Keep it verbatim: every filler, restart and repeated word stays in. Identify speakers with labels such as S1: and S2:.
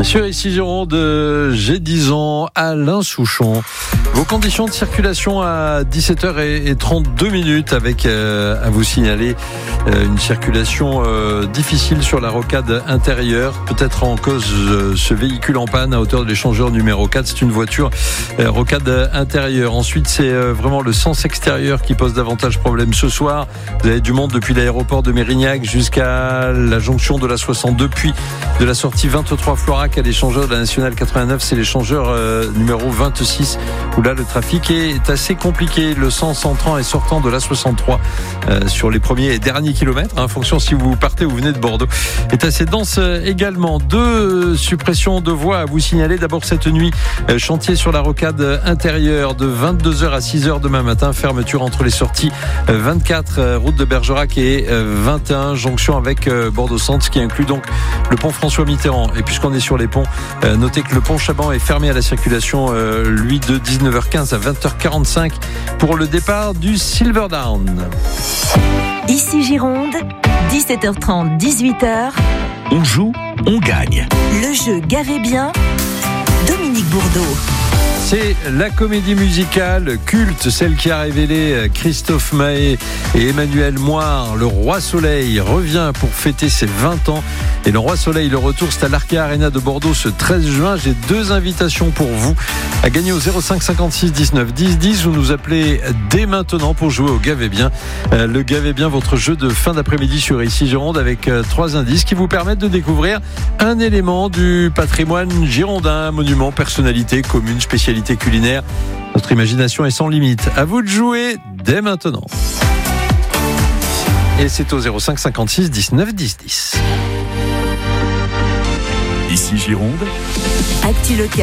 S1: Sur ici Gironde, j'ai dix ans, Alain Souchon. Vos conditions de circulation à dix-sept heures trente-deux minutes avec, euh, à vous signaler, euh, une circulation euh, difficile sur la rocade intérieure. Peut-être en cause euh, ce véhicule en panne à hauteur de l'échangeur numéro quatre. C'est une voiture euh, rocade intérieure. Ensuite, c'est euh, vraiment le sens extérieur qui pose davantage problème ce soir. Vous avez du monde depuis l'aéroport de Mérignac jusqu'à la jonction de la soixante-deux, puis de la sortie vingt-trois Florac à l'échangeur de la nationale quatre-vingt-neuf. C'est l'échangeur euh, numéro vingt-six où là le trafic est assez compliqué. Le sens entrant et sortant de la soixante-trois euh, sur les premiers et derniers kilomètres, en fonction si vous partez ou venez de Bordeaux, est assez dense euh, également. Deux suppressions de voies à vous signaler. D'abord cette nuit, euh, chantier sur la rocade intérieure de vingt-deux heures à six heures demain matin. Fermeture entre les sorties euh, vingt-quatre euh, route de Bergerac et euh, vingt et un jonction avec euh, Bordeaux Centre, ce qui inclut donc le pont François Mitterrand. Et puisqu'on est sur les ponts, euh, notez que le pont Chaban est fermé à la circulation, euh, lui de dix-neuf heures quinze à vingt heures quarante-cinq pour le départ du Silverdown.
S2: Ici Gironde, dix-sept heures trente, dix-huit heures.
S3: On joue, on gagne.
S2: Le jeu Gavez bien, Dominique Bourdeau.
S1: C'est la comédie musicale culte, celle qui a révélé Christophe Maé et Emmanuel Moire. Le Roi Soleil revient pour fêter ses vingt ans. Et le Roi Soleil, le retour, c'est à l'Arkea Arena de Bordeaux ce treize juin. J'ai deux invitations pour vous à gagner au zéro cinq cinquante-six dix-neuf dix dix. Vous nous appelez dès maintenant pour jouer au Gavez bien. Euh, le Gavez bien, votre jeu de fin d'après-midi sur ici Gironde avec euh, trois indices qui vous permettent de découvrir un élément du patrimoine girondin, monument, personnalité, commune, spécialité culinaire. Notre imagination est sans limite. À vous de jouer dès maintenant. Et c'est au zéro cinq cinquante-six dix-neuf dix dix.
S3: Ici Gironde.
S2: Actu local.